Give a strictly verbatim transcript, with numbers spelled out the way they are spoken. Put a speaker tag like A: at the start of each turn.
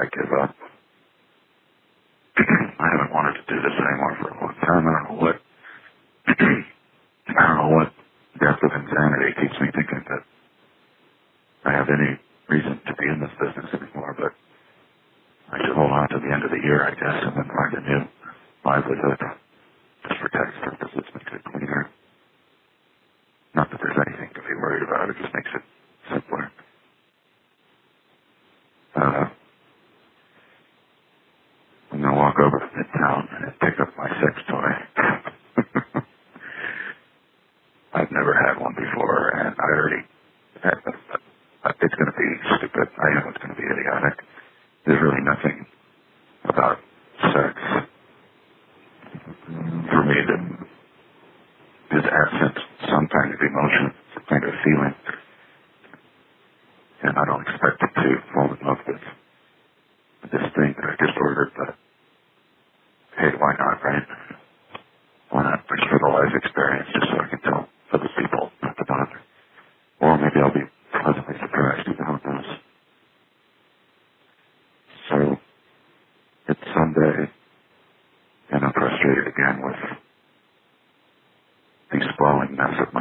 A: I give up. I haven't wanted to do this anymore for a long time. I don't know what, I don't know what depth of insanity keeps me thinking that I have any reason to be in this business anymore, but I should hold on to the end of the year, I guess, and then find a new livelihood just for tax purposes, makes it cleaner. Not that there's anything to be worried about, it just makes it simpler. Uh, I'm going to walk over to Midtown and pick up my sex toy. I've never had one before, and I already, it's going to be stupid. I know it's going to be idiotic. There's really nothing about sex for me that is absent some kind of emotion, some kind of feeling, and I don't expect it to fall in love with this thing that I just ordered, but hey, why not, right? Why not just for the life experience, just so I can tell other people not to bother? Or maybe I'll be pleasantly surprised, who knows? So, it's Sunday, and I'm frustrated again with the sprawling mess of my